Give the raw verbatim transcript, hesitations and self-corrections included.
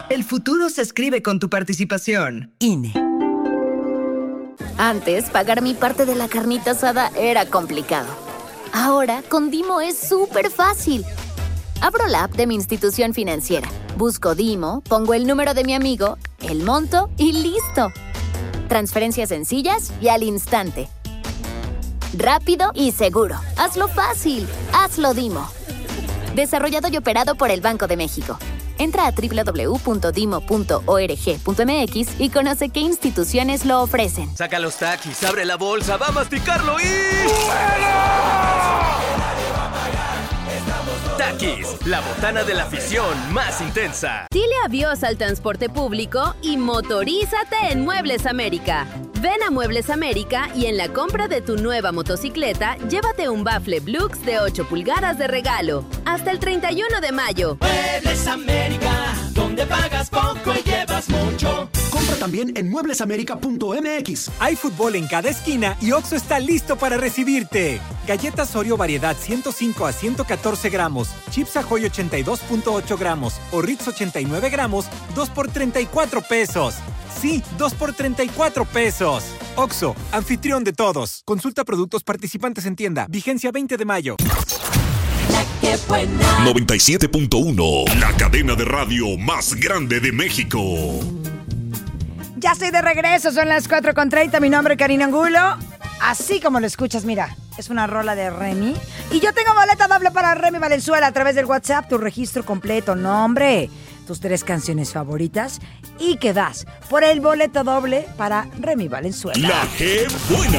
El futuro se escribe con tu participación. I N E. Antes, pagar mi parte de la carnita asada era complicado. Ahora, con Dimo es súper fácil. Abro la app de mi institución financiera, busco Dimo, pongo el número de mi amigo, el monto y ¡listo! Transferencias sencillas y al instante. Rápido y seguro. Hazlo fácil. Hazlo Dimo. Desarrollado y operado por el Banco de México. Entra a doble u doble u doble u punto dimo punto org punto m x y conoce qué instituciones lo ofrecen. Saca los taquis, abre la bolsa, va a masticarlo y... Takis, la botana de la afición más intensa. Dile adiós al transporte público y motorízate en Muebles América. Ven a Muebles América y en la compra de tu nueva motocicleta, llévate un bafle Blux de ocho pulgadas de regalo. Hasta el treinta y uno de mayo. Muebles América, donde pagas poco y llevas mucho. Compra también en muebles américa punto m x. Hay fútbol en cada esquina y Oxxo está listo para recibirte. Galletas Oreo variedad ciento cinco a ciento catorce gramos, Chips Ahoy ochenta y dos punto ocho gramos o Ritz ochenta y nueve gramos, dos por treinta y cuatro pesos. Sí, dos por treinta y cuatro pesos. Oxxo, anfitrión de todos. Consulta productos participantes en tienda. Vigencia veinte de mayo. noventa y siete punto uno, la cadena de radio más grande de México. Ya estoy de regreso, son las cuatro con treinta. Mi nombre es Karina Angulo. Así como lo escuchas, mira, es una rola de Remy. Y yo tengo boleta doble para Remy Valenzuela a través del WhatsApp. Tu registro completo, nombre, tus tres canciones favoritas y quedas por el boleto doble para Remy Valenzuela. La que buena.